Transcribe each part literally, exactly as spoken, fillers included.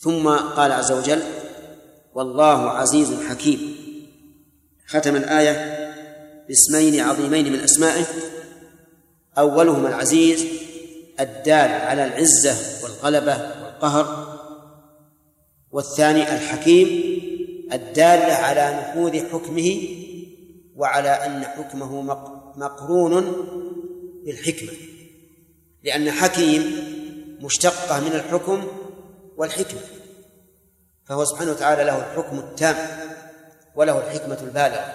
ثم قال عز وجل والله عزيز حكيم، ختم الآية باسمين عظيمين من أسمائه، أولهما العزيز الدال على العزة والغلبة والقهر، والثاني الحكيم الدال على نفوذ حكمه وعلى أن حكمه مقرون بالحكمة، لأن حكيم مشتقة من الحكم والحكمة، فهو سبحانه وتعالى له الحكم التام وله الحكمة البالغة.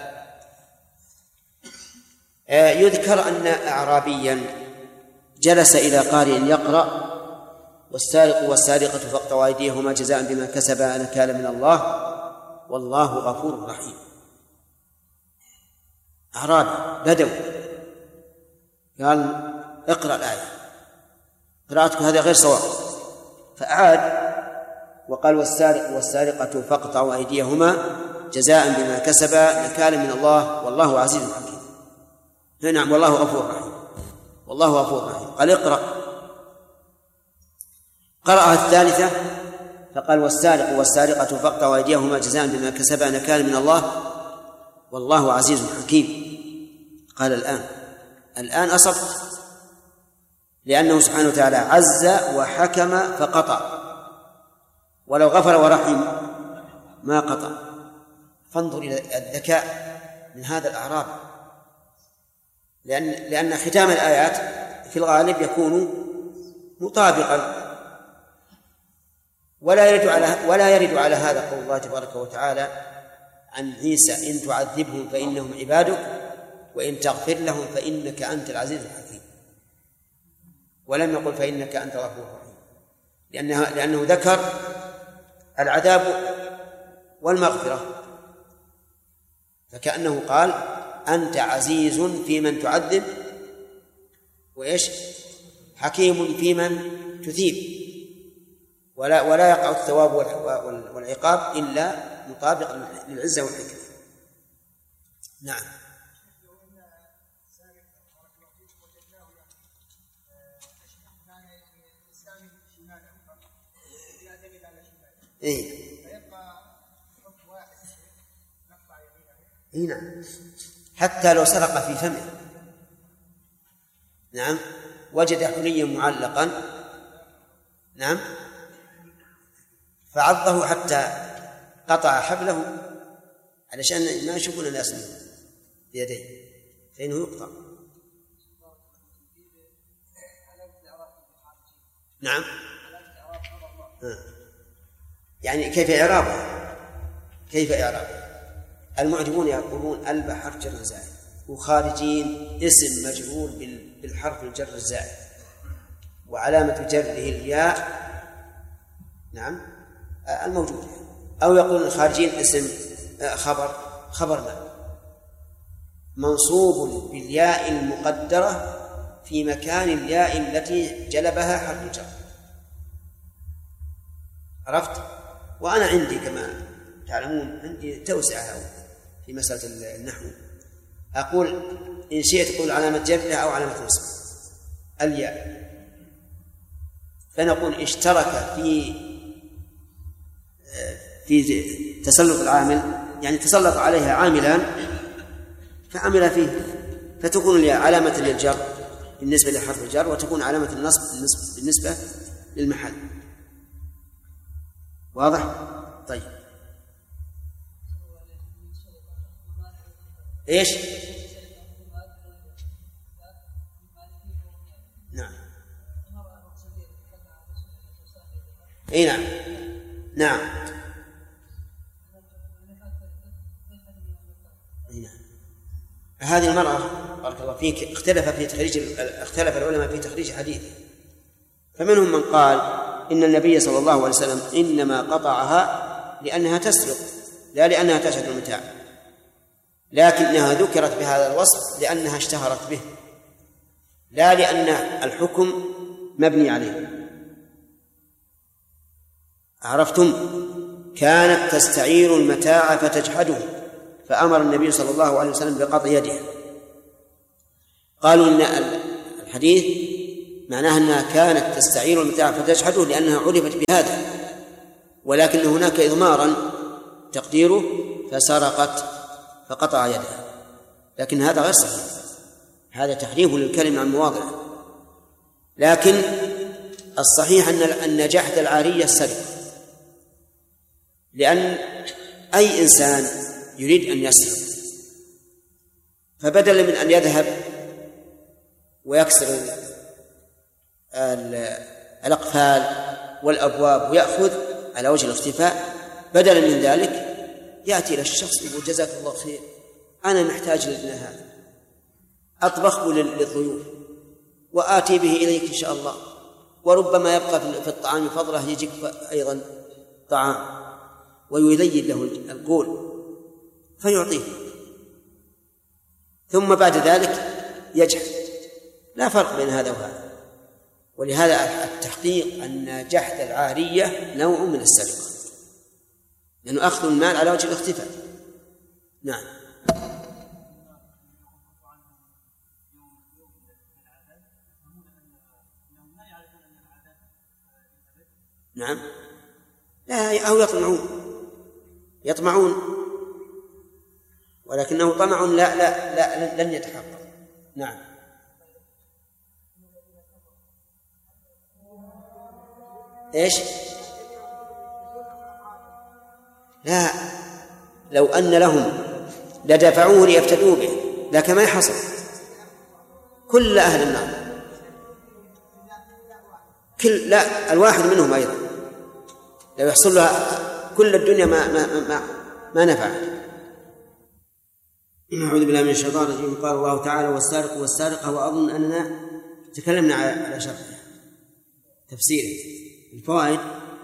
يذكر أن أعرابيا جلس إلى قارئ يقرأ والسارق والسارقة فاقطعوا أيديهما جزاء بما كسبا نكالا من الله والله غفور رحيم. أعرابي بدوي قال اقرأ الآية، قراءتك هذا غير صواب، فأعاد وقال والسارق والسارقة فاقطعوا أيديهما جزاء بما كسبا نكالا من الله والله عزيز حكيم. نعم والله غفور رحيم، والله غفور رحيم. قال اقرأ، قرأها الثالثة فقال والسارق والسارقة فاقطعوا أيديهما جزاء بما كسبا نكالا من الله والله عزيز حكيم. قال الآن الآن أصبت، لأنه سبحانه وتعالى عز وحكم فقطع، ولو غفر ورحم ما قطع. فانظر إلى الذكاء من هذا الأعراب، لأن لأن ختام الآيات في الغالب يكون مطابقا، ولا يرد على ولا يرد على هذا قول الله تبارك وتعالى عن عيسى إن تعذبهم فإنهم عبادك وإن تغفر لهم فإنك أنت العزيز الحكيم، ولم يقل فإنك أنت الغفور الرحيم، لأنه لأنه ذكر العذاب والمغفرة، فكأنه قال أنت عزيز في من تعذب وإيش حكيم في من تثيب، ولا ولا يقع الثواب والعقاب إلا مطابق للعزة والحكمة. نعم. إيه نعم، حتى لو سرق في فمه. نعم، وجد حليا معلقا نعم فعضه حتى قطع حبله علشان ما يشوفون الناس بيديه فإنه يقطع. نعم آه. يعني كيف إعرابه؟ كيف إعرابه؟ المعجمون يقولون ألب حرف جر زائد، وخارجين اسم مجرور بالحرف الجر الزائد وعلامة جره الياء نعم الموجودة، أو يقولون الخارجين اسم خبر خبر ما منصوب بالياء المقدرة في مكان الياء التي جلبها حرف الجر. عرفت؟ وأنا عندي كما تعلمون عندي توسعة في مسألة النحو، أقول إن شئت تقول علامة جرها أو علامة نصب الياء، فنقول اشترك في في تسلط العامل، يعني تسلط عليها عاملان فعمل فيه، فتكون الياء علامة للجر بالنسبة لحرف الجر، وتكون علامة النصب بالنسبة للمحل. واضح؟ طيب ايش؟ نعم اي نعم نعم اي نعم هذه المرأة بارك الله فيك اختلف في تخريج اختلف العلماء في تخريج حديثه، فمنهم من قال إن النبي صلى الله عليه وسلم إنما قطعها لأنها تسرق لا لأنها تشهد المتاع، لكنها ذكرت بهذا الوصف لأنها اشتهرت به لا لأن الحكم مبني عليه. عرفتم؟ كانت تستعير المتاع فتجحده فأمر النبي صلى الله عليه وسلم بقطع يدها. قالوا إن الحديث معناها أنها كانت تستعير المتاع فتجحده لأنها عرفت بهذا ولكن هناك إضمارا تقديره فسرقت فقطع يدها، لكن هذا غير صحيح، هذا تحريف للكلمة عن مواضعه. لكن الصحيح أن جحد العارية السرقة، لأن أي إنسان يريد أن يسرق فبدلا من أن يذهب ويكسر الأقفال والأبواب ويأخذ على وجه الاختفاء، بدلا من ذلك يأتي إلى الشخص يقول جزاك الله خير، أنا محتاج لهذا، أطبخه للضيوف وآتي به إليك إن شاء الله، وربما يبقى في الطعام فضله يجيك أيضا طعام، ويلين له القول فيعطيه، ثم بعد ذلك يجحد. لا فرق بين هذا وهذا. ولهذا التحقيق أن جحد العارية نوع من السرقة، لأنه أخذ المال على وجه الاختفاء. نعم. نعم. لا، أو يطمعون يطمعون ولكنه طمع لا لا لا لن يتحقق. نعم. ايش؟ لا، لو أن لهم لدفعوه ليفتدوا به لكن ما يحصل كل أهل النار، كل لا الواحد منهم أيضا لو يحصل لها كل الدنيا ما ما ما, ما نفع. أعوذ بالله من الشيطان الرجيم. قال الله تعالى والسارق والسارقة، وأظن أننا تكلمنا على شرح تفسيره. الفوائد،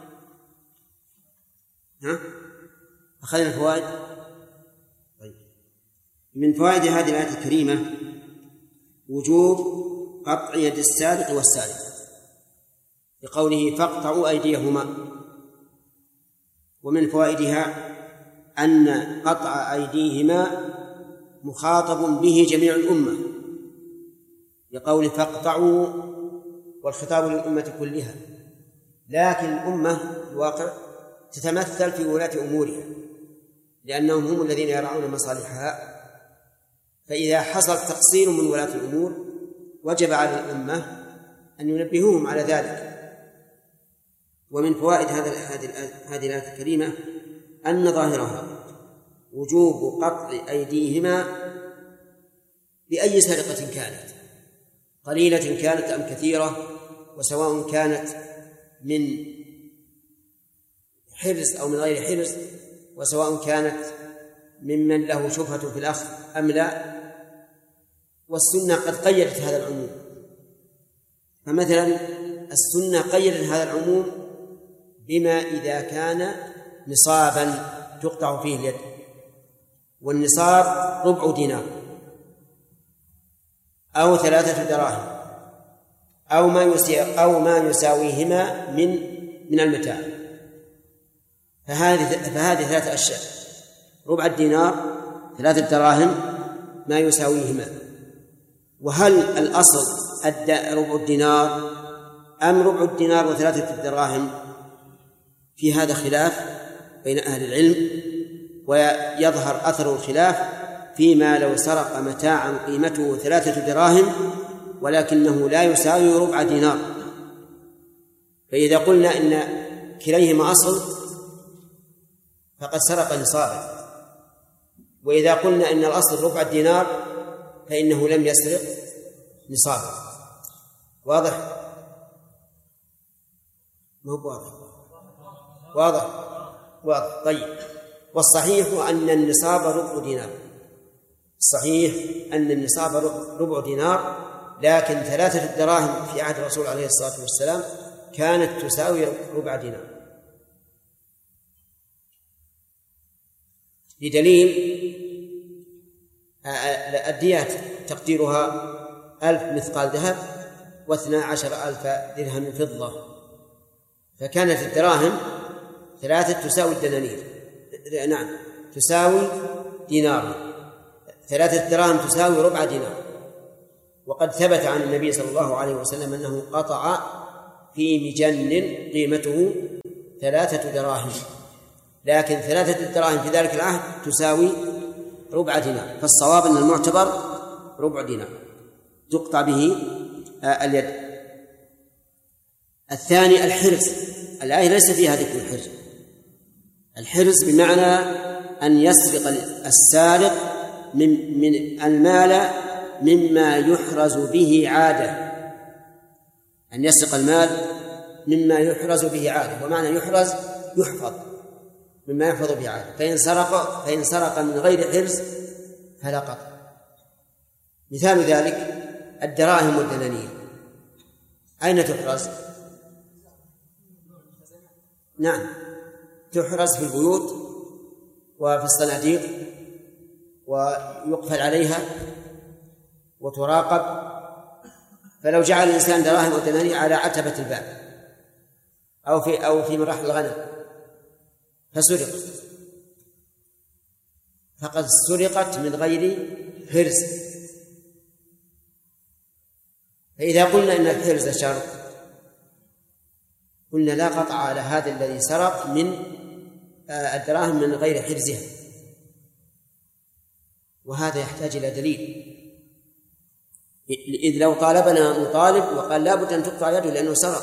ها أخذنا الفوائد. طيب، من فوائد هذه الآية الكريمة وجوب قطع يد السارق والسارقة لقوله فاقطعوا أيديهما. ومن فوائدها أن قطع أيديهما مخاطب به جميع الأمة لقوله فاقطعوا، والخطاب للأمة كلها، لكن الأمة في الواقع تتمثل في ولاة أمورها لأنهم هم الذين يرعون مصالحها، فإذا حصل تقصير من ولاة الأمور وجب على الأمة أن ينبهوهم على ذلك. ومن فوائد هذا هذه الآية الكريمة أن ظاهرها وجوب قطع أيديهما بأي سرقة كانت، قليلة كانت أم كثيرة، وسواء كانت من حرز أو من غير حرز، وسواء كانت ممن له شبهة في الأخذ أم لا. والسنة قد قيدت هذا العموم، فمثلا السنة قيدت هذا العموم بما إذا كان نصابا تقطع فيه اليد، والنصاب ربع دينار أو ثلاثة دراهم أو ما يساوي أو ما يساويهما من من المتاع، فهذه فهذه ثلاثة أشياء: ربع الدينار، ثلاثة دراهم، ما يساويهما. وهل الأصل ربع الدينار أم ربع الدينار وثلاثة دراهم؟ في هذا خلاف بين أهل العلم، ويظهر أثر الخلاف فيما لو سرق متاعا قيمته ثلاثة دراهم ولكنه لا يساوي ربع دينار، فإذا قلنا إن كليهما أصل فقد سرق نصابا، وإذا قلنا إن الأصل ربع الدينار فإنه لم يسرق نصابا. واضح؟ ما هو واضح؟ واضح؟ واضح. طيب، والصحيح أن النصاب ربع دينار، الصحيح أن النصاب ربع دينار، لكن ثلاثة دراهم في عهد الرسول عليه الصلاة والسلام كانت تساوي ربع دينار، بدليل الديات تقديرها ألف مثقال ذهب واثنى عشر ألف درهم فضة، فكانت الدراهم ثلاثة تساوي الدنانير، نعم تساوي دينار، ثلاثة دراهم تساوي ربع دينار. وقد ثبت عن النبي صلى الله عليه وسلم أنه قطع في مجن قيمته ثلاثة دراهم، لكن ثلاثة دراهم في ذلك العهد تساوي ربع دينار، فالصواب أن المعتبر ربع دينار تقطع به اليد. الثاني الحرز، الآية ليس فيها ذكر الحرز. الحرز بمعنى أن يسرق السارق من من المال مما يحرز به عادة، أن يسرق المال مما يحرز به عادة، ومعنى يحرز يحفظ، مما يحفظ به عادة. فإن سرق فإن سرق من غير حرز فلا قطع. مثال ذلك الدراهم والدنانير، أين تحرز؟ نعم، تحرز في البيوت وفي الصناديق ويقفل عليها وتراقب. فلو جعل الإنسان دراهم ودنانير على عتبة الباب أو في أو في مراحل الغنم فسرقت، فقد سرقت من غير حرز. فإذا قلنا إن الحرز شرط، قلنا لا قطع على هذا الذي سرق من الدراهم من غير حرزها، وهذا يحتاج إلى دليل. إذ لو طالبنا مطالب وقال لا بد أن تقطع يده لأنه سرق،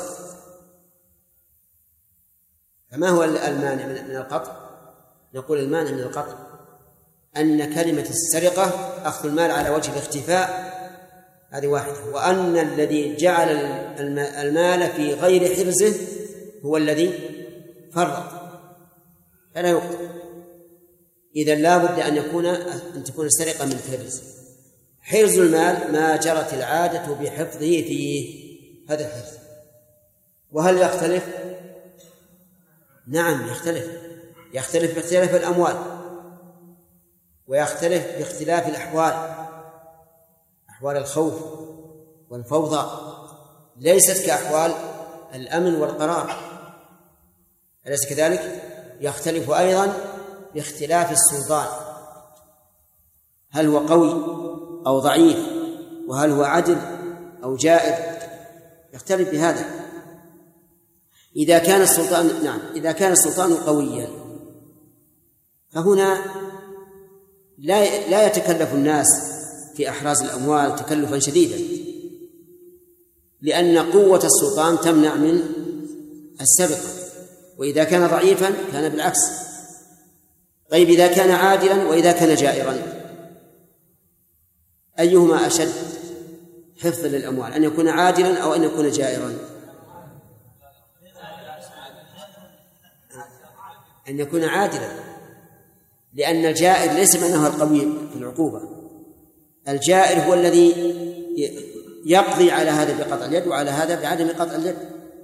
فما هو المانع من القطع؟ نقول المانع من القطع أن كلمة السرقة أخذ المال على وجه الاختفاء، هذه واحدة، وأن الذي جعل المال في غير حرزه هو الذي فرط، فلا يقطع. إذن لا بد أن يكون أن تكون السرقة من حرز. حرز المال ما جرت العادة بحفظه فيه، هذا الحرز. وهل يختلف؟ نعم يختلف، يختلف باختلاف الأموال، ويختلف باختلاف الأحوال، أحوال الخوف والفوضى ليست كأحوال الأمن والقرار، أليس كذلك؟ يختلف أيضا باختلاف السلطان، هل هو قوي أو ضعيف، وهل هو عدل أو جائر، يختلف بهذا. إذا كان السلطان نعم إذا كان السلطان قويا فهنا لا لا يتكلف الناس في إحراز الأموال تكلفا شديدا، لأن قوة السلطان تمنع من السرقة. وإذا كان ضعيفا كان بالعكس. طيب إذا كان عادلا وإذا كان جائرا، أيهما أشد حفظا للأموال، أن يكون عادلا أو أن يكون جائرا؟ أن يكون عادلا، لأن الجائر ليس معناه القوي في العقوبة. الجائر هو الذي يقضي على هذا بقطع اليد وعلى هذا بعدم قطع اليد.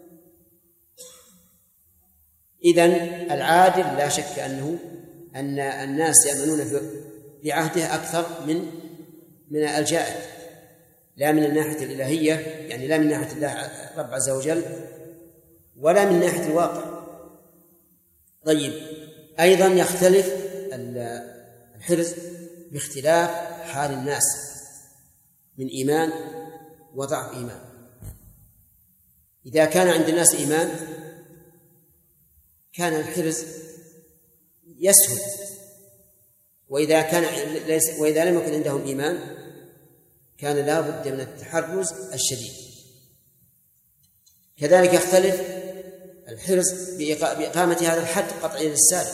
إذن العادل لا شك أنه أن الناس يأمنون في عهده أكثر من من الجائر، لا من الناحية الإلهية، يعني لا من ناحية الله رب عز وجل، ولا من ناحية الواقع. طيب أيضا يختلف الحرز باختلاف حال الناس من إيمان وضعف إيمان. إذا كان عند الناس إيمان كان الحرز يسهل، وإذا كان ليس وإذا لم يكن عندهم إيمان كان لا بد من التحرز الشديد. كذلك يختلف الحرز بإقامة هذا الحد قطع يد السارق.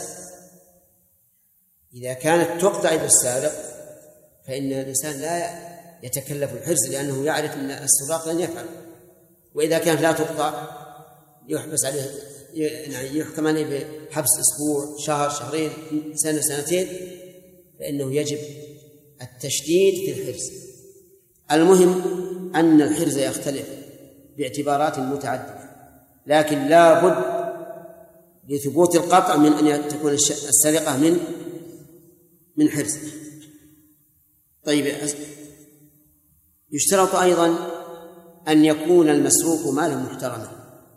إذا كانت تقطع يد السارق فإن الإنسان لا يتكلف الحرز لأنه يعرف أن السراق لن يفعل، وإذا كانت لا تقطع يحبس عليه، يعني يحكم عليه بحبس أسبوع، شهر، شهرين، سنة، سنتين، فإنه يجب التشديد في الحرز. المهم أن الحرز يختلف باعتبارات متعددة، لكن لا بد لثبوت القطع من أن تكون السرقة من من حرز. طيب يشترط أيضا أن يكون المسروق مالا محترما،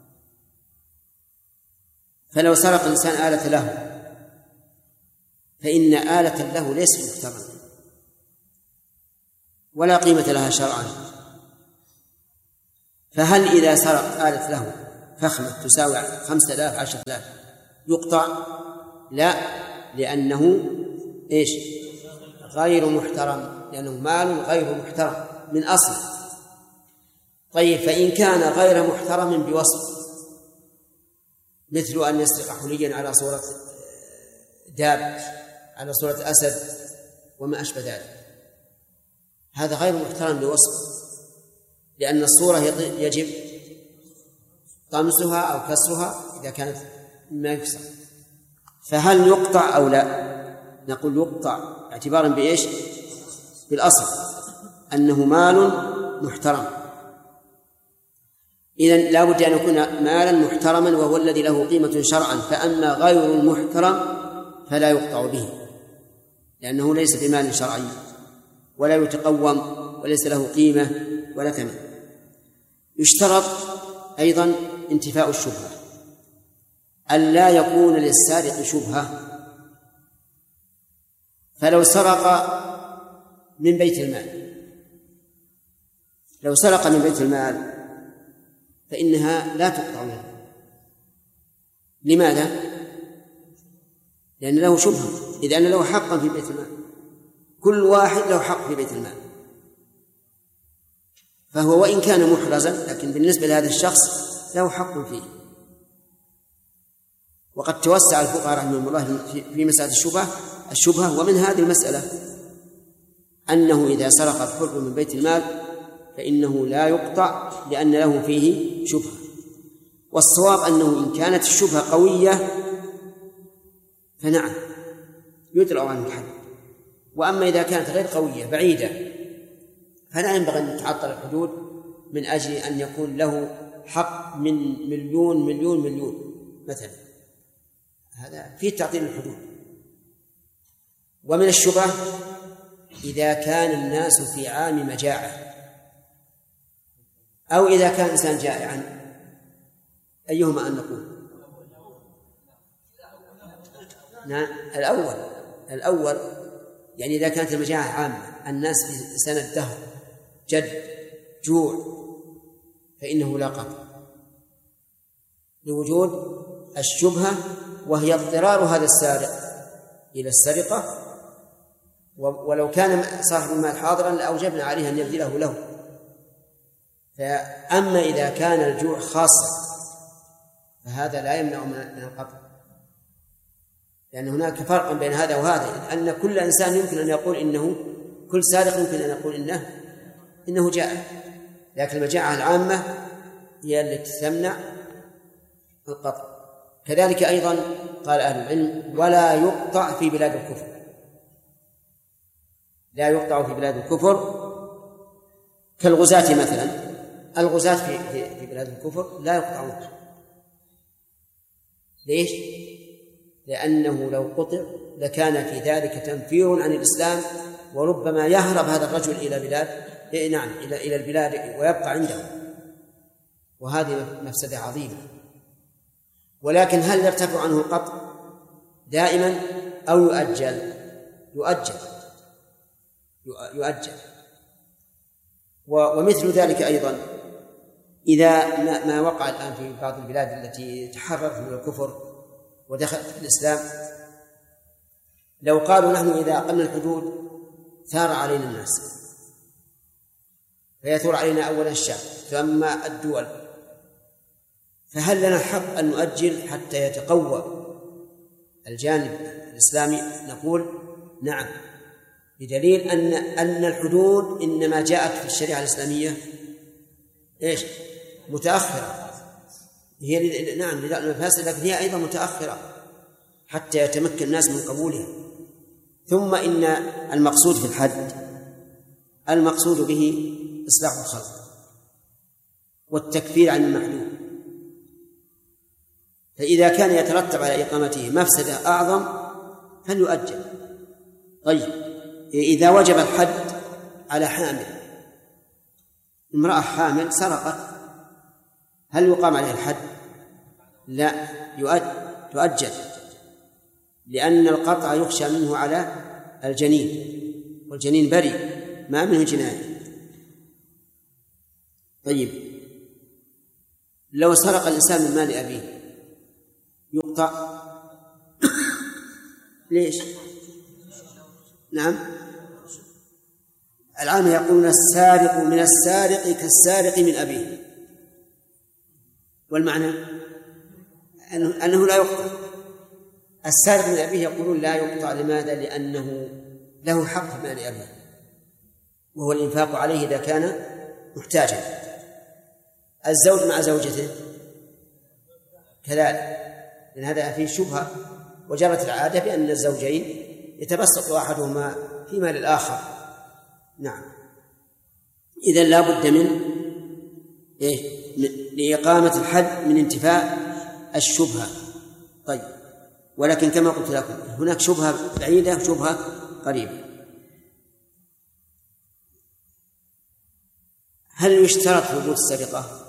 فلو سرق الإنسان آلة له فإن آلة له ليست محترمة ولا قيمة لها شرعا، فهل إذا سرق آلة له فخمة تساوي خمسة آلاف عشرة آلاف يقطع؟ لا، لأنه إيش؟ غير محترم، لأنه مال غير محترم من أصل. طيب فإن كان غير محترم بوصف، مثل أن يسرق حليا على صورة داب، على صورة أسد وما أشبه ذلك، هذا غير محترم بوصف، لأن الصورة يجب طمسها أو كسرها إذا كانت ما يكسر. فهل يقطع أو لا؟ نقول يقطع اعتبارا بإيش؟ بالأصل أنه مال محترم. إذن لا بد أن يكون مالا محترما وهو الذي له قيمة شرعا، فأما غير المحترم فلا يقطع به، لأنه ليس بمال شرعي ولا يتقوم وليس له قيمة ولا ثمن. يشترط أيضا انتفاء الشبهة، أن لا يكون للسارق شبهة. فلو سرق من بيت المال لو سرق من بيت المال فإنها لا تقطع منه. لماذا؟ لأن له شبهة، إذ أن له حقا في بيت المال، كل واحد له حق في بيت المال، فهو وإن كان محرزا لكن بالنسبة لهذا الشخص له حق فيه. وقد توسع الفقهاء رحمهم الله في مسألة الشبهة الشبهة ومن هذه المسألة أنه إذا سرق الحر من بيت المال فإنه لا يقطع لأن له فيه شبهة. والصواب أنه إن كانت الشبهة قوية فنعم يدرأ عنه الحد، وأما إذا كانت غير قوية بعيدة فلا ينبغي أن تعطل الحدود من أجل أن يكون له حق من مليون مليون مليون مثلا، هذا فيه تعطيل الحدود. ومن الشبهة إذا كان الناس في عام مجاعة أو إذا كان إنسان جائعا، أيهما أن نقول؟ نعم الأول الأول يعني إذا كانت المجاعة عامة، الناس في سنة دهر جد جوع، فإنه لا قطع لوجود الشبهة، وهي اضطرار هذا السارق إلى السرقة، ولو كان صاحب المال حاضرا لأوجبنا عليه أن يبذله له. فأما إذا كان الجوع خاصة فهذا لا يمنع من القطع، لأن هناك فرق بين هذا وهذا، أن كل إنسان يمكن أن يقول إنه كل سارق يمكن أن يقول إنه إنه جائع، لكن المجاعة العامة هي التي تمنع القطع. كذلك أيضا قال أهل العلم ولا يقطع في بلاد الكفر، لا يقطع في بلاد الكفر كالغزاة مثلا، الغزاة في في بلاد الكفر لا يقطعون. ليش؟ لأنه لو قطع لكان في ذلك تنفير عن الإسلام، وربما يهرب هذا الرجل إلى بلاد إيه نعم إلى إلى البلاد ويبقى عنده، وهذه مفسدة عظيمة. ولكن هل يرتفع عنه القطع دائما أو يؤجل؟ يؤجل يؤجل ومثل ذلك أيضا إذا ما وقع الآن في بعض البلاد التي تحررت من الكفر ودخلت في الإسلام، لو قالوا نحن إذا أقمنا الحدود ثار علينا الناس، فيثور علينا أولا الشعب ثم الدول، فهل لنا الحق أن نؤجل حتى يتقوى الجانب الإسلامي؟ نقول نعم، بدليل أن أن الحدود إنما جاءت في الشريعة الإسلامية إيش؟ متأخرة، هي نعم للمفاسد، لكن هي أيضا متأخرة حتى يتمكن الناس من قبولها. ثم إن المقصود في الحد المقصود به إصلاح الخلق والتكفير عن المحدود، فإذا كان يترتب على إقامته مفسدة أعظم فليؤجل. طيب إذا وجب الحد على حامل، امرأة حامل سرقت، هل يقام عليها الحد؟ لا، يؤجل، لأن القطع يخشى منه على الجنين، والجنين بريء ما منه جناية. طيب لو سرق الإنسان من مال أبيه يقطع؟ ليش؟ نعم، العامة يقولون السارق من السارق كالسارق من أبيه، والمعنى أنه, أنه لا يقطع. السارق من أبيه يقولون لا يقطع. لماذا؟ لأنه له حق في مال أبيه، وهو الإنفاق عليه إذا كان محتاجا. الزوج مع زوجته كذلك، لأن هذا فيه شبهة، وجرت العادة بأن الزوجين يتبسط أحدهما في مال الآخر. نعم، إذن لا بد من إيه؟ لإقامة الحد من انتفاء الشبهة. طيب، ولكن كما قلت لكم هناك شبهة بعيدة وشبهة قريبة. هل يشترط ثبوت السرقة؟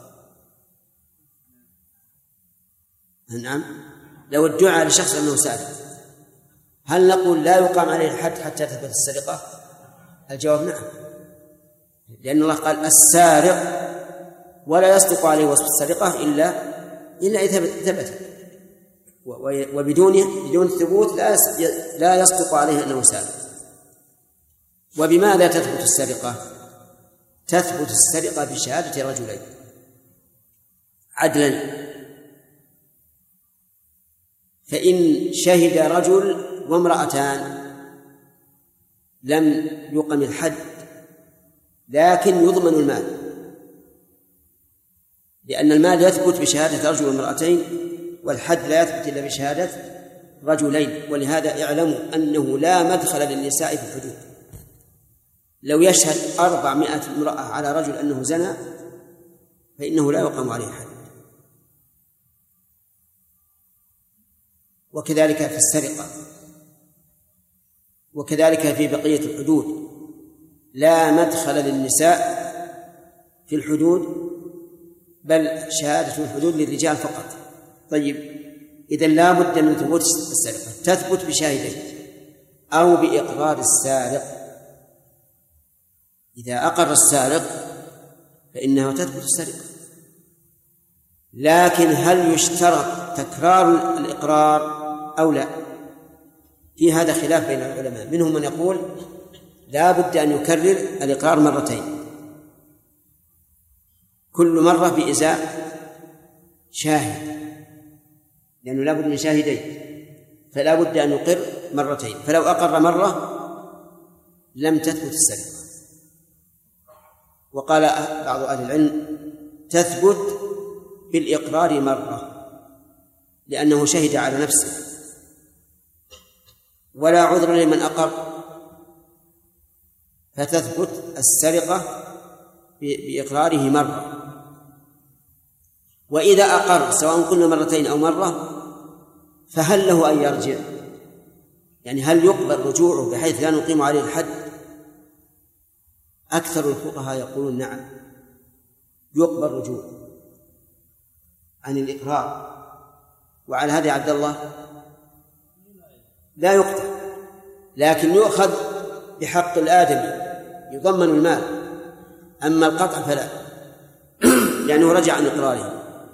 نعم، لو ادعى لشخص أنه سارق هل نقول لا يقام عليه الحد حتى تثبت السرقة؟ الجواب نعم، لأن الله قال السارق ولا يصدق عليه وصف السرقة إلا إلا إذا ثبت، وبدونه بدون ثبوت لا يصدق عليه أنه سارق. وبماذا تثبت السرقة؟ تثبت السرقة بشهادة رجلين عدلا، فإن شهد رجل وامرأتان لم يقم الحد، لكن يضمن المال، لأن المال يثبت بشهادة رجل وامرأتين، والحد لا يثبت إلا بشهادة رجلين. ولهذا اعلموا أنه لا مدخل للنساء في الحدود. لو يشهد أربعمائة امرأة على رجل أنه زنى فإنه لا يقام عليه حد. وكذلك في السرقة، وكذلك في بقية الحدود لا مدخل للنساء في الحدود، بل شهادة الحدود للرجال فقط. طيب، إذن لا بد من ثبوت السرقة، تثبت بشاهدين أو بإقرار السارق. إذا أقر السارق فإنها تثبت السرقة، لكن هل يشترط تكرار الإقرار أو لا؟ في هذا خلاف بين العلماء، منهم من يقول لا بد أن يكرر الإقرار مرتين، كل مرة بإزاء شاهد، لأنه لا بد من شاهدين، فلا بد أن يقر مرتين. فلو أقر مرة لم تثبت السرقة. وقال بعض أهل العلم تثبت بالإقرار مرة، لأنه شهد على نفسه، ولا عذر لمن أقر، فتثبت السرقة بإقراره مرة. وإذا أقر سواء قلنا مرتين أو مرة فهل له أن يرجع؟ يعني هل يقبل رجوعه بحيث لا نقيم عليه الحد؟ أكثر الفقهاء يقولون نعم، يقبل رجوع عن الإقرار. وعلى هذا يا عبد الله لا يقطع، لكن يؤخذ بحق الآدمي، يضمن المال. أما القطع فلا، لأنه رجع عن إقراره.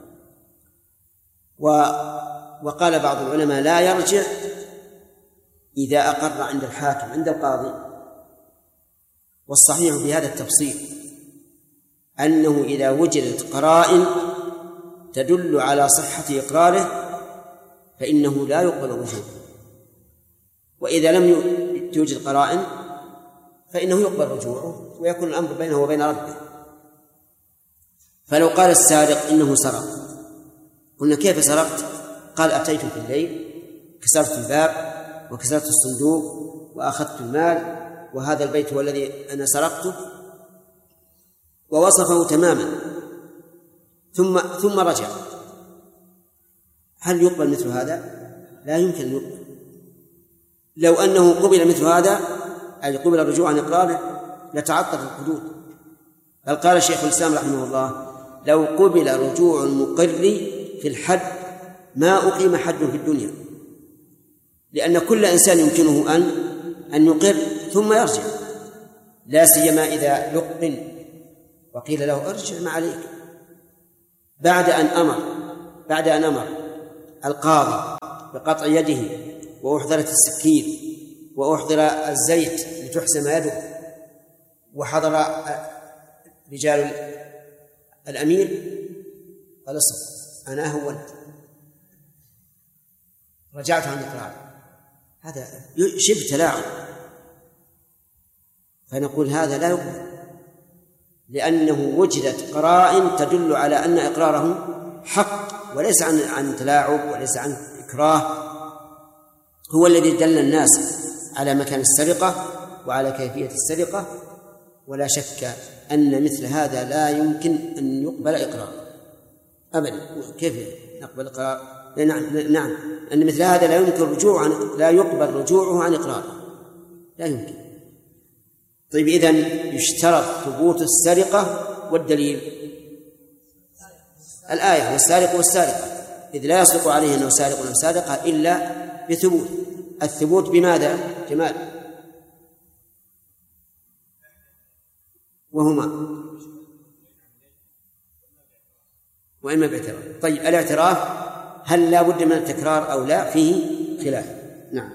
وقال بعض العلماء لا يرجع إذا أقر عند الحاكم عند القاضي. والصحيح بهذا التفصيل أنه إذا وجدت قرائن تدل على صحة إقراره فإنه لا يقبل الرجوع، وإذا لم توجد قرائن فإنه يقبل رجوعه ويكون الأمر بينه وبين ربه. فلو قال السارق إنه سرق، قلنا كيف سرقت؟ قال أتيت في الليل كسرت الباب وكسرت الصندوق وأخذت المال، وهذا البيت هو الذي أنا سرقته، ووصفه تماما، ثم ثم رجع. هل يقبل مثل هذا؟ لا يمكن أن يقبل. لو أنه قبل مثل هذا، أي قبل الرجوع عن إقراره، لتعطل الحدود. بل قال الشيخ الإسلام رحمه الله لو قبل رجوع المقر في الحد ما أقيم حد في الدنيا، لأن كل إنسان يمكنه أن أن يقر ثم يرجع، لا سيما إذا لقن وقيل له ارجع ما عليك. بعد أن أمر بعد أن أمر القاضي بقطع يده وأحضرت السكين وأحضر الزيت لتحسم يده وحضر رجال الأمير، قال اصبر أنا هونت رجعت عن إقرار، هذا شبه تلاعب. فنقول هذا لا يقبل، لأنه وجدت قرائن تدل على أن إقراره حق وليس عن عن تلاعب وليس عن إكراه. هو الذي دل الناس على مكان السرقة وعلى كيفية السرقة، ولا شك أن مثل هذا لا يمكن أن يقبل إقرار أبدا. كيف نقبل إقرار؟ نعم نعم أن مثل هذا لا يمكن رجوع عن لا يقبل رجوعه عن إقراره، لا يمكن. طيب إذن يشترط ثبوت السرقة، والدليل الآية والسارق والسارقة، إذ لا يصدق عليه أنه سارق أو سارقة إلا بثبوت. الثبوت بماذا جمال؟ وهما وإما باعتراف. طيب الاعتراف هل لا بد من التكرار أو لا؟ فيه خلاف. نعم.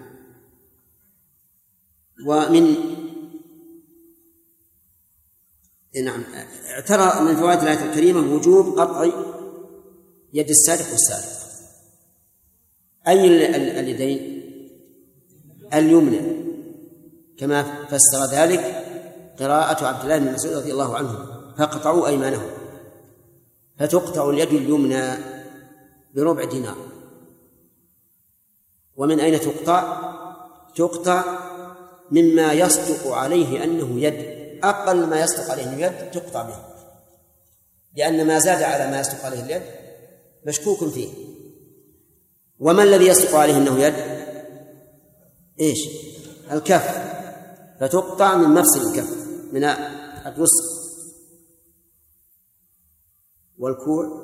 ومن نعم اعترى من فوائد الآية الكريمة وجوب قطع يد السارق والسارق. أي اليدين؟ اليمنى، كما فسر ذلك قراءة عبد الله بن مسعود رضي الله عنه: فاقطعوا أيمانهم. فتقطع اليد اليمنى بربع دينار. ومن أين تقطع؟ تقطع مما يصدق عليه أنه يد، أقل ما يصدق عليه أنه يد تقطع به، لأن ما زاد على ما يصدق عليه اليد مشكوك فيه. وما الذي يصدق عليه أنه يد؟ إيش؟ الكف، فتقطع من مفصل الكف، من الوسط والكوع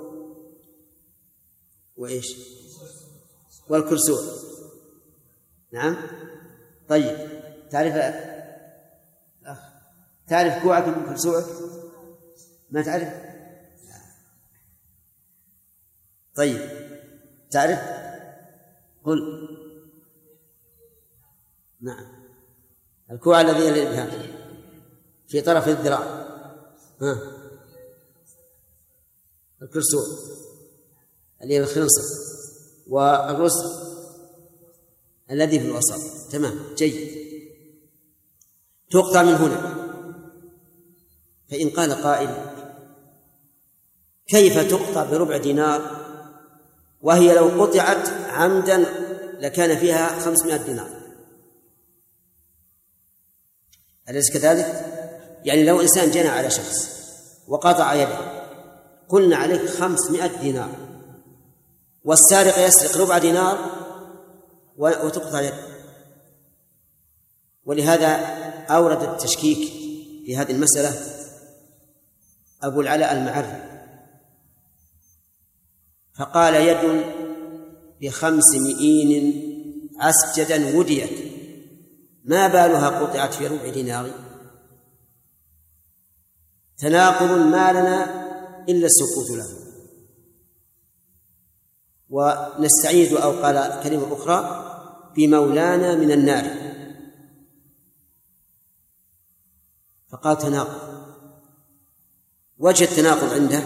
وإيش؟ والكرسوع. نعم. طيب تعرف أخ تعرف كوعك من كرسوعك؟ ما تعرف؟ طيب تعرف؟ قل. نعم. الكوع الذي يلي الإبهام في طرف الذراع. ها. الكرسوع اللي الخنصر، والرسل الذي في الوسط. تمام، جيد. تقطع من هنا. فإن قال قائل: كيف تقطع بربع دينار وهي لو قطعت عمدا لكان فيها خمسمائة دينار؟ أليس كذلك؟ يعني لو إنسان جنى على شخص وقطع يده قلنا عليك خمسمائة دينار، والسارق يسرق ربع دينار وتقطع يده. ولهذا أورد التشكيك في هذه المسألة أبو العلاء المعري، فقال: يد بخمس مئين عسجدا وديت، ما بالها قطعت في ربع دينار؟ تناقض ما لنا إلا السكوت له. ونستعيذ، أو قال كلمة أخرى: بمولانا من النار. فقال تناقض. وجه التناقض عنده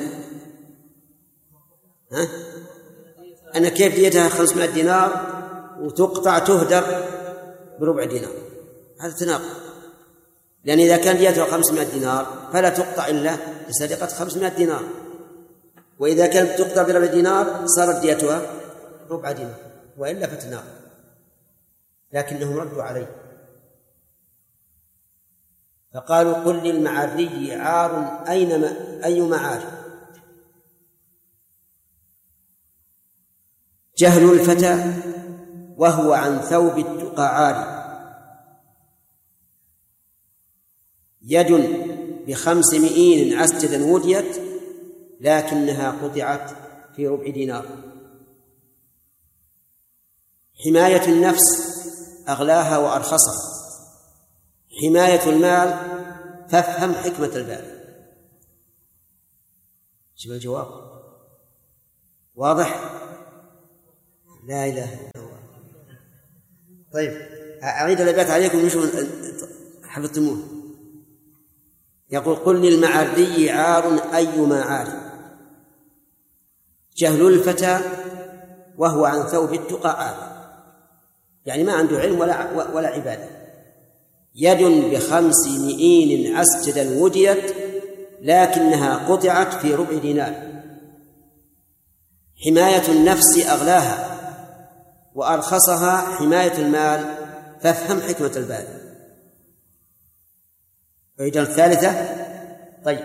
ها؟ أنا كيف ديتها خمسمائة دينار وتقطع تهدر بربع دينار؟ هذا تناقض، لأن إذا كان ديتها خمسمائة دينار فلا تقطع إلا لسرقة خمسمائة دينار، وإذا كانت تقطع بربع دينار صارت ديتها ربع دينار، وإلا فتناقض. لكنهم ردوا عليه فقالوا: قل للمعري عار أينما أي معار؟ جهل الفتى وهو عن ثوب التقى عاري. يد بخمس مئين عسجدا وديت لكنها قطعت في ربع دينار. حماية النفس أغلاها وأرخصها، حماية المال فافهم حكمة البال. شوف الجواب: واضح؟ لا إله إلا الله. طيب أعيد الأبيات عليكم وشو حفظتموه. يقول: قل للمعري عار أيما عار، جهل الفتى وهو عن ثوب التقى عار، يعني ما عنده علم ولا ولا عبادة. يد بخمس مئين عسجدا وديت لكنها قطعت في ربع دينار، حماية النفس أغلاها وأرخصها حماية المال، فافهم حكمة البال. عيد الثالثة. طيب: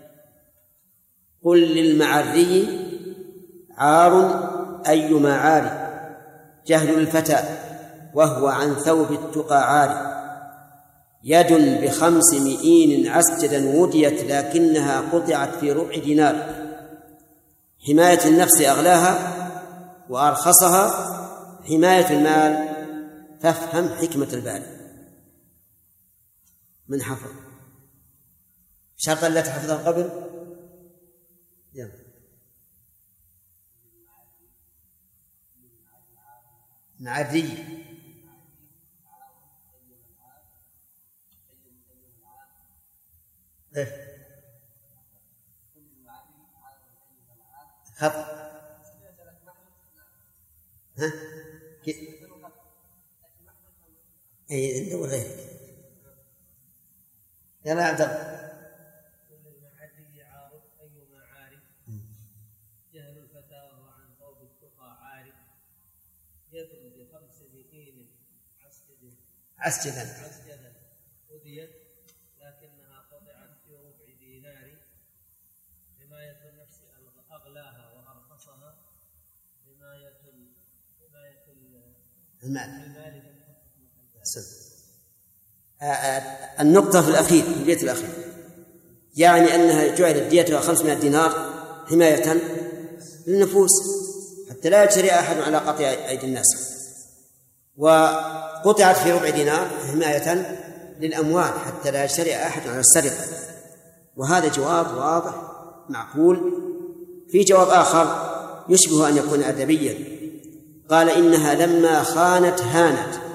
قل للمعري عار أيما عار، جهل الفتى وهو عن ثوب التقى عار، يد بخمس مئين عسجدا وديت لكنها قطعت في ربع دينار، حماية النفس أغلاها وأرخصها حماية المال، فافهم حكمة البال. من حفظ شرطا لا تحفظها قبل؟ يلا. معري خط. ها؟ اي انت وغيرك. يلا يا عبد الله. المعري عارف ايما عارف، جهل الفتى وهو عن ثوب التقى عارف، يد بخمس مئين عسجدا عسجدا عسجدا أذيت لكنها قطعت في ربع دينار، حماية النفس أغلاها وأرخصها حماية حماية المال. المال. النقطة في الأخير، في البيت الأخير، يعني أنها جعلت ديتها خمسمائة دينار حماية للنفوس حتى لا يجري أحد على قطع أيدي الناس، وقطعت في ربع دينار حماية للأموال حتى لا يجري أحد على السرقة. وهذا جواب واضح معقول. في جواب آخر يشبه أن يكون أدبيا، قال: إنها لما خانت هانت،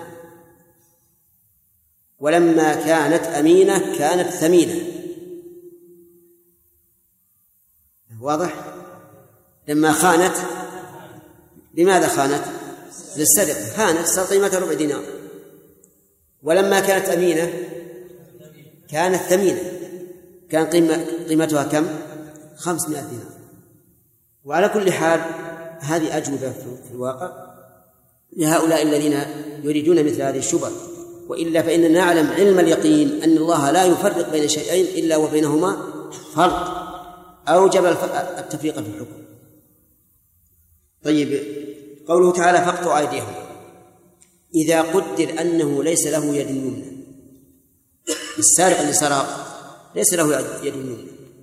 ولما كانت أمينة كانت ثمينة. واضح؟ لما خانت، لماذا خانت؟ للسرقة، خانت صار قيمتها ربع دينار. ولما كانت أمينة كانت ثمينة، كان قيمة قيمتها كم؟ خمسمائة دينار. وعلى كل حال هذه أجوبة في الواقع لهؤلاء الذين يريدون مثل هذه الشبهة، وإلا فإننا نعلم علم اليقين أن الله لا يفرق بين شيئين إلا وبينهما فرق أوجب التفريق في الحكم. طيب، قوله تعالى: فاقطعوا أيديهم، إذا قدر أنه ليس له يد يمنى، السارق اللي سرق ليس له يد يمنى،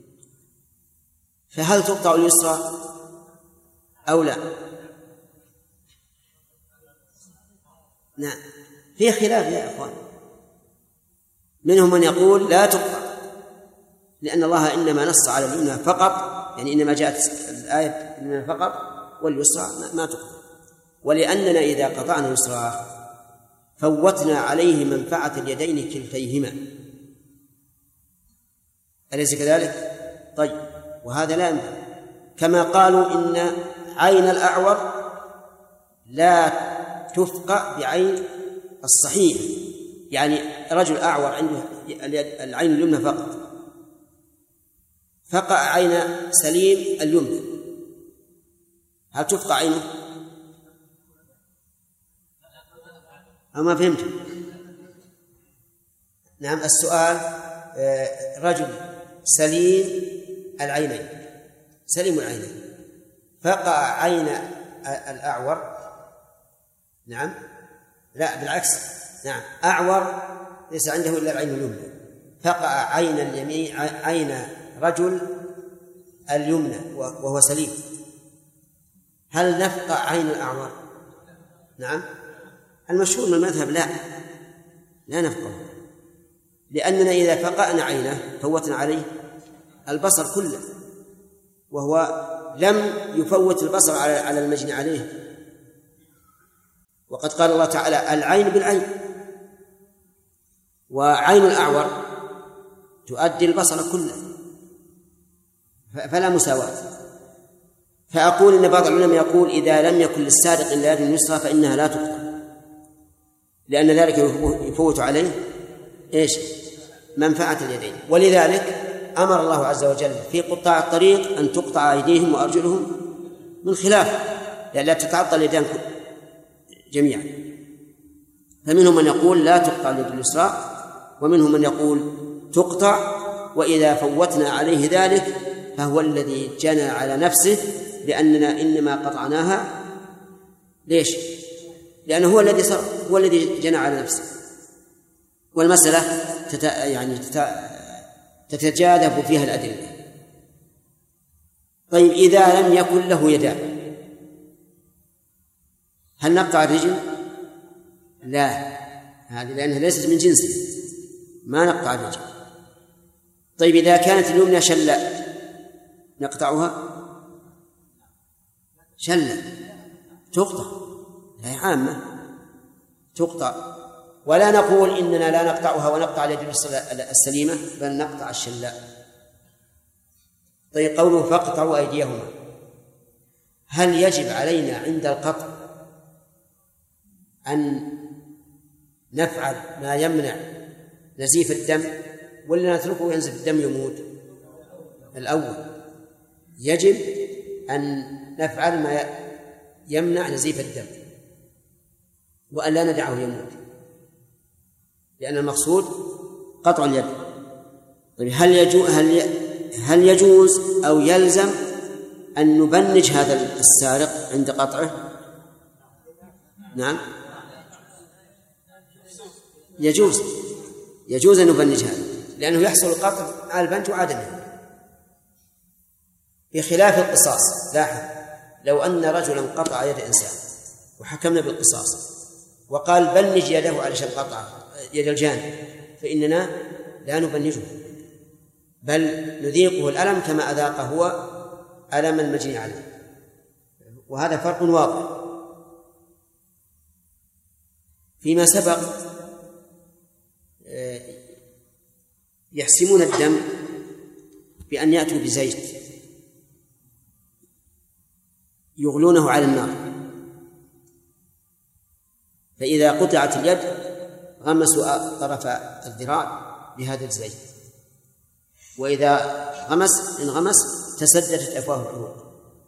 فهل تقطع اليسرى أو لا؟ نعم، في خلاف يا إخوان. منهم من يقول لا تقطع، لأن الله إنما نص على اليمنى فقط، يعني إنما جاءت الآية إنما فقط، واليسرى ما تقطع. ولأننا إذا قطعنا اليسرى فوتنا عليه منفعة اليدين كلتيهما، أليس كذلك؟ طيب، وهذا لا ينفع. كما قالوا إن عين الأعور لا تفقع بعين الصحيح، يعني رجل أعور عنده العين اليمنى فقط، فقع عين سليم اليمنى، هل تفقع عينه؟ أما فهمت؟ نعم. السؤال: رجل سليم العينين، سليم العينين، فقع عين الأعور، نعم، لا بالعكس، نعم، أعور ليس عنده إلا العين اليمنى، فقع عين اليمين عين رجل اليمنى وهو سليم، هل نفقع عين الأعور؟ نعم. المشهور من المذهب لا لا نفقع، لأننا إذا فقعنا عينه فوتنا عليه البصر كله، وهو لم يفوت البصر على المجني عليه. وقد قال الله تعالى العين بالعين، وعين الأعور تؤدي البصر كله، فلا مساواة. فأقول إن بعض العلماء يقول إذا لم يكن للسارق إلا يد يسرى فإنها لا تقطع، لأن ذلك يفوت عليه إيش؟ منفعة اليدين. ولذلك أمر الله عز وجل في قطاع الطريق أن تقطع أيديهم وأرجلهم من خلاف لئلا تتعطل اليدان جميعا. فمنهم من يقول لا تقطع اليد اليسرى، ومنهم من يقول تقطع، وإذا فوتنا عليه ذلك فهو الذي جنى على نفسه، لأننا إنما قطعناها ليش؟ لأنه هو الذي صار هو الذي جنى على نفسه. والمسألة تت... يعني تت... تتجاذب فيها الأدلة. طيب إذا لم يكن له يدان هل نقطع الرجل؟ لا، هذه لأنها ليست من جنسه، ما نقطع الرجل. طيب إذا كانت اليمنى شلاء نقطعها؟ شلاء تقطع، هي عامة تقطع، ولا نقول إننا لا نقطعها ونقطع اليد السليمة، بل نقطع الشلاء. طيب قوله فاقطعوا أيديهما، هل يجب علينا عند القطع أن نفعل ما يمنع نزيف الدم ولا نتركه ينزف الدم يموت؟ الأول يجب أن نفعل ما يمنع نزيف الدم وأن لا ندعه يموت، لأن المقصود قطع اليد. طيب هل يجوز هل هل يجوز أو يلزم أن نبنج هذا السارق عند قطعه؟ نعم يجوز يجوز أن نبنج هذا، لأنه يحصل القطع على البنج وعدمه، بخلاف القصاص. لاحظ لو أن رجلا قطع يد إنسان وحكمنا بالقصاص وقال بنج يده علشان قطع يد الجاني، فإننا لا نبنجه بل نذيقه الألم كما أذاق هو ألم المجني عليه، وهذا فرق واضح. فيما سبق يحسمون الدم بأن يأتوا بزيت يغلونه على النار، فإذا قطعت اليد غمسوا طرف الذراع بهذا الزيت، وإذا غمس انغمس تسددت أفواه الحروق.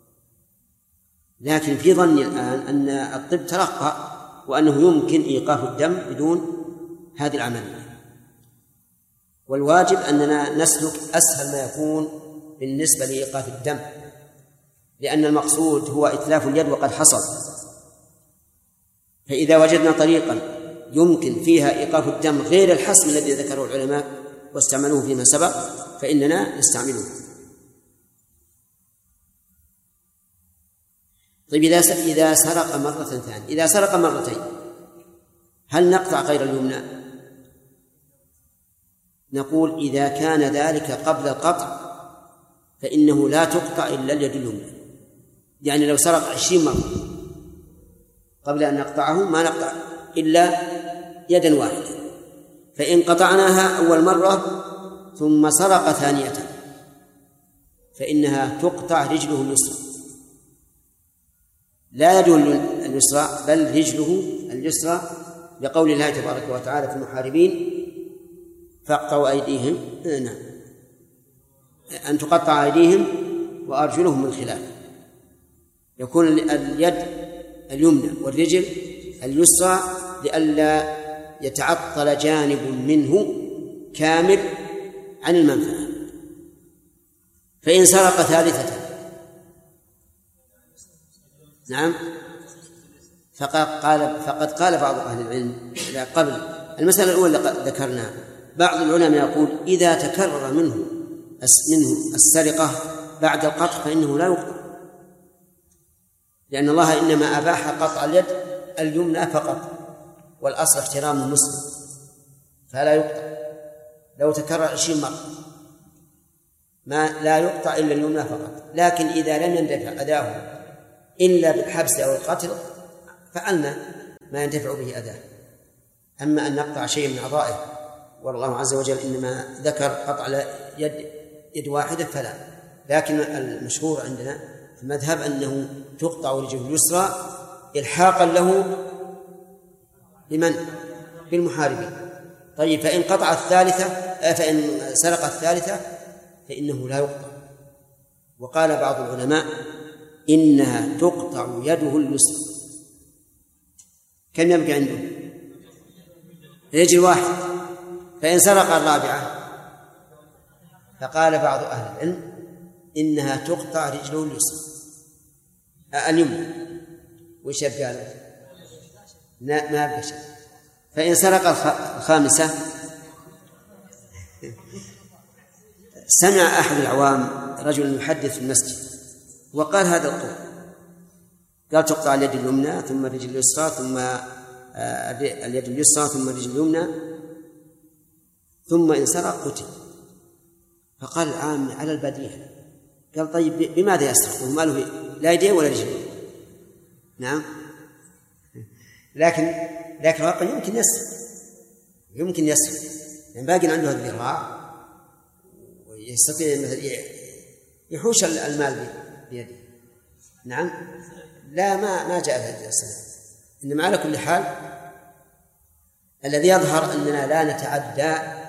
لكن في ظني الآن أن الطب ترقى وأنه يمكن إيقاف الدم بدون هذه العملية، والواجب أننا نسلك أسهل ما يكون بالنسبة لإيقاف الدم، لأن المقصود هو إتلاف اليد وقد حصل. فإذا وجدنا طريقا يمكن فيها إيقاف الدم غير الحسم الذي ذكره العلماء واستعملوه فيما سبق فإننا نستعمله. طيب إذا إذا سرق مرة ثانية، إذا سرق مرتين هل نقطع غير اليمنى؟ نقول إذا كان ذلك قبل القطع فإنه لا تقطع إلا اليد اليمنى. يعني لو سرق عشرين مرة قبل أن نقطعه ما نقطع إلا يدا واحدة، فإن قطعناها أول مرة ثم سرق ثانية فإنها تقطع رجله اليسرى، لا يده اليسرى بل رجله اليسرى، لقول الله تبارك وتعالى في المحاربين فاقطعوا أيديهم نعم أن تقطع أيديهم وأرجلهم من خلاف، يكون اليد اليمنى والرجل اليسرى لئلا يتعطل جانب منه كامل عن المنفعة. فإن سرق ثالثة نعم فقد قال فقد قال بعض أهل العلم قبل المسألة الأولى ذكرناها، بعض العلماء يقول إذا تكرر منه منه السرقة بعد القطع فإنه لا يقطع، لأن الله إنما أباح قطع اليد اليمنى فقط، والأصل احترام المسلم فلا يقطع لو تكرر عشرين مرة. ما لا يقطع إلا اليمنى فقط. لكن إذا لم يندفع أداه إلا بالحبس أو القتل فعلنا ما يندفع به أداه. أما أن نقطع شيء من أعضائه والله عز وجل إنما ذكر قطع يد يد واحدة فلا. لكن المشهور عندنا في المذهب أنه تقطع رجله اليسرى إلحاقا له بمن؟ بالمحاربين. طيب فإن قطع الثالثة فإن سرق الثالثة فإنه لا يقطع. وقال بعض العلماء إنها تقطع يده اليسرى. كم يبقى عنده؟ رجل واحد. فإن سرق الرابعة فقال بعض أهل العلم إنها تقطع رجله اليسرى اليمنى. وش يبقى له؟ لا ما يبقى شيء. فإن سرق الخامسة سمع أحد العوام رجل يحدث في المسجد وقال هذا القول، قال تقطع اليد اليمنى ثم الرجل اليسرى ثم اليد اليسرى ثم الرجل اليمنى ثم إن سرق قتل. فقال العام على البديهة، قال طيب بماذا يسرق وما له لا يدين ولا رجل؟ نعم، لكن لكن الواقع يمكن يسرق يمكن يسرق يعني باقي عنده الذراع ويستطيع مثلا يحوش المال بيده. نعم، لا ما ما جاء هذا السنة. إنما على كل حال الذي يظهر أننا لا نتعدى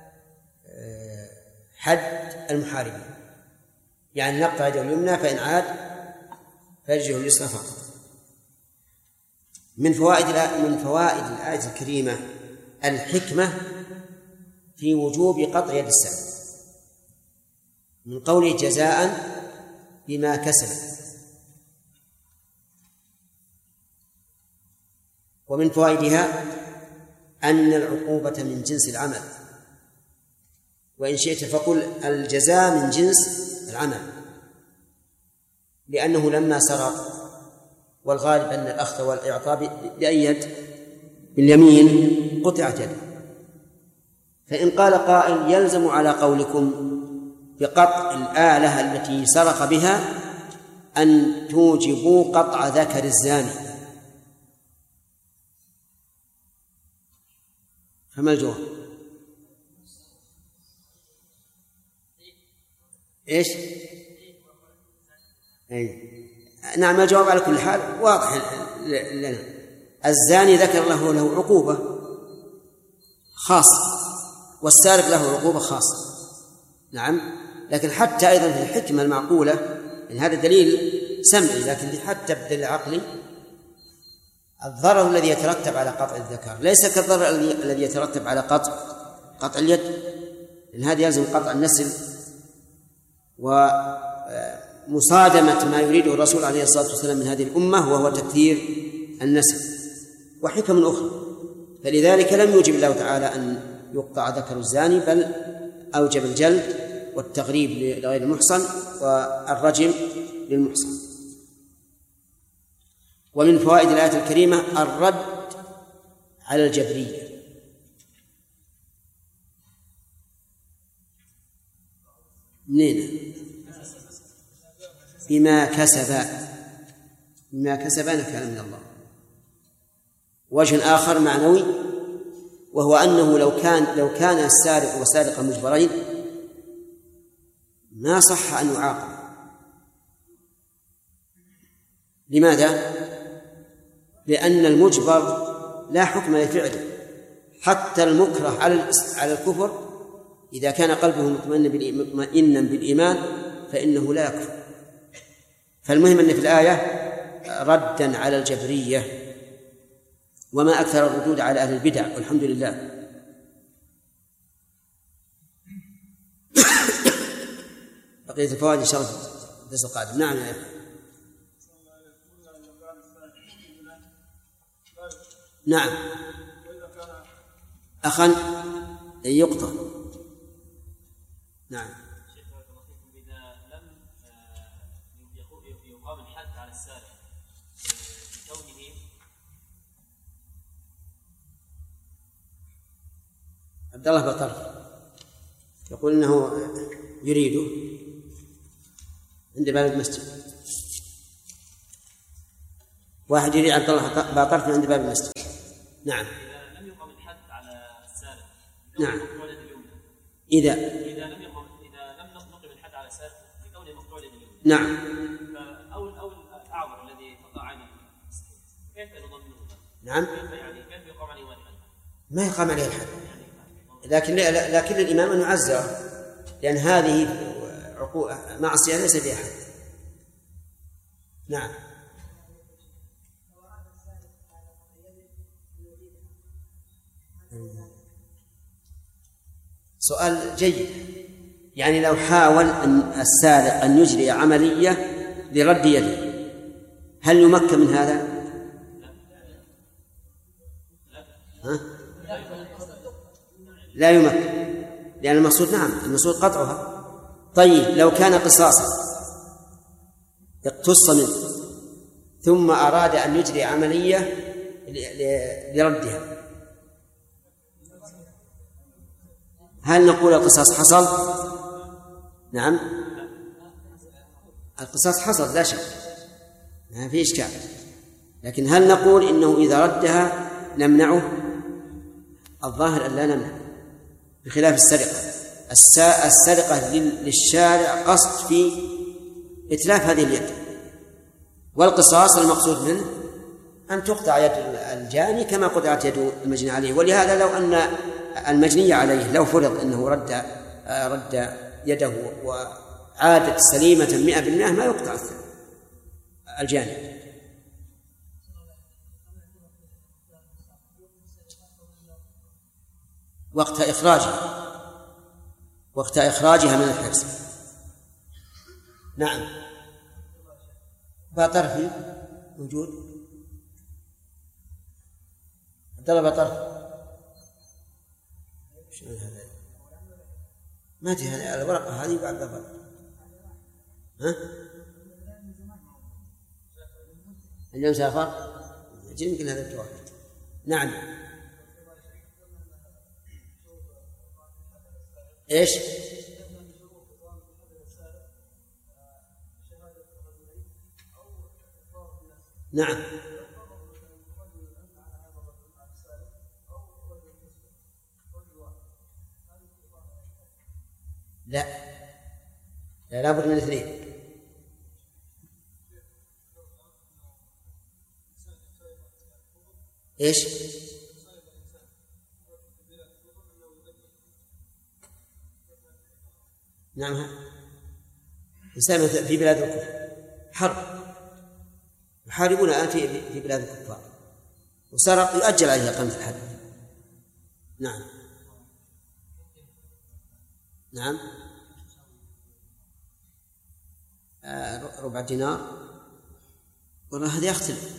حد المحاربين، يعني نقطع يده اليمنى فإن عاد فرجه اليسرى فقط. من فوائد من فوائد الآية الكريمة الحكمة في وجوب قطع يد السارق من قوله جزاء بما كسب. ومن فوائدها أن العقوبة من جنس العمل، وإن شئت فقل الجزاء من جنس العمل، لأنه لما سرق والغالب أن الأخذ والإعطاء بأي يد؟ باليمين، قطعت يده. فإن قال قائل يلزم على قولكم بقطع الآلة التي سرق بها أن توجبوا قطع ذكر الزاني، فما الجواب؟ إيش؟ أي نعم، الجواب على كل حال واضح لنا. الزاني ذكر له له عقوبة خاصة والسارق له عقوبة خاصة. نعم، لكن حتى أيضا في الحكمة المعقولة، يعني هذا دليل سمعي لكن حتى بالدليل العقلي الضرر الذي يترتب على قطع الذكر ليس كالضرر الذي يترتب على قطع قطع اليد، لأن هذا يلزم قطع النسل ومصادمة ما يريده الرسول عليه الصلاة والسلام من هذه الأمة وهو تكثير النسل وحكم أخرى. فلذلك لم يوجب الله تعالى أن يقطع ذكر الزاني، بل أوجب الجلد والتغريب لغير المحصن والرجم للمحصن. ومن فوائد الآية الكريمة الرد على الجبرية. منين؟ بما كسب بما كسب نكال من الله. وجه آخر معنوي، وهو أنه لو كان لو كان السارق والسارقة مجبرين ما صح أن يعاقب. لماذا؟ لأن المجبر لا حكم لفعله، حتى المكره على على الكفر إذا كان قلبه مطمئنا بالإيمان فإنه لا يكفر. فالمهم أن في الآية ردا على الجبرية، وما أكثر الردود على أهل البدع والحمد لله. بقية الفوائد إن شاء الله الدرس القادم. نعم يا أخي. نعم، أخا يقطع. نعم. إذا لم يقام الحد على السارق بكونه عبد الله بطرف يقول إنه يريده عند باب المسجد. واحد يريد عبد الله باطرف عند باب المسجد. نعم. إذا لم يقم الحد على السارق. نعم. إذا إذا لم يقم إذا لم نقم الحد على السارق بكونه مقطوع اليد اليمنى. نعم. أو أو الأعور الذي تقع عينه كيف نضمنه؟ نعم. كيف يعني كيف يقام عليه الحد؟ ما يقام عليه الحد. لكن لكن الإمام أن يعزره، لأن هذه معصية ليس فيها حد. نعم. سؤال جيد. يعني لو حاول أن السارق أن يجري عملية لرد يده، هل يمكن من هذا؟ ها؟ لا يمكن، لأن المقصود نعم المقصود قطعها. طيب لو كان قصاصا اقتص منه ثم أراد أن يجري عملية لردها، هل نقول القصاص حصل؟ نعم القصاص حصل لا شك، ما في إشكال. لكن هل نقول إنه إذا ردها نمنعه؟ الظاهر أن لا نمنع، بخلاف السرقة. السرقة للشارع قصد في إتلاف هذه اليد، والقصاص المقصود منه أن تقطع يد الجاني كما قطعت يد المجني عليه. ولهذا لو أن المجني عليه لو فرض أنه رد رد يده وعادت سليمة مئة بالمئة ما يقطع الجاني. وقت إخراجها وقت إخراجها من الحبس. نعم. باطرفي موجود؟ عبد الله باطرفي ما تي هذه الورقة هذه بعد ضبط. ها؟ اليوم سافر يمكن هذا الجواب. نعم. إيش؟ نعم. لا لا لابد من اثنين. إيش؟ نعم. إنسان في بلاد الكفر حرب يحاربون الآن في في بلاد الكفار وسرق يؤجل عليه إقامة الحد. نعم. نعم. آه ربع دينار والله هذا يختلف.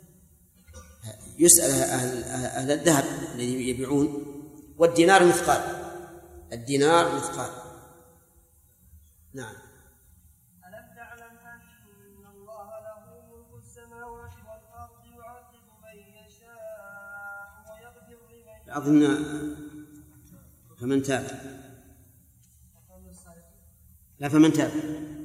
يسأل أهل, أهل الذهب الذي يبيعون، والدينار مثقال، الدينار مثقال. نعم. ألم تعلم أن الله له ملك السماوات والأرض يعذب من يشاء ويغفر لمن يشاء. أظن فمن تاب لا فمن تاب